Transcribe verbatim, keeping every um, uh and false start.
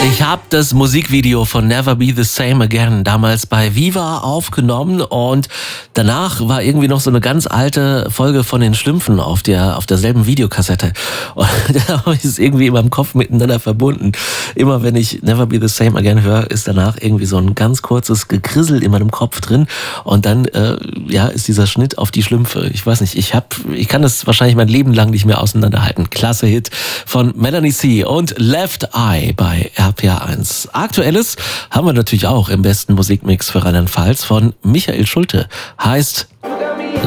Ich habe das Musikvideo von Never Be the Same Again damals bei Viva aufgenommen und danach war irgendwie noch so eine ganz alte Folge von den Schlümpfen auf der auf derselben Videokassette und da habe ich es irgendwie in meinem Kopf miteinander verbunden. Immer wenn ich Never Be the Same Again höre, ist danach irgendwie so ein ganz kurzes Gekrissel in meinem Kopf drin und dann äh, ja ist dieser Schnitt auf die Schlümpfe. Ich weiß nicht, ich hab, ich kann das wahrscheinlich mein Leben lang nicht mehr auseinanderhalten. Klasse Hit von Melanie C. und Left Eye bei R P R eins. Aktuelles haben wir natürlich auch im besten Musikmix für Rheinland-Pfalz von Michael Schulte. Heißt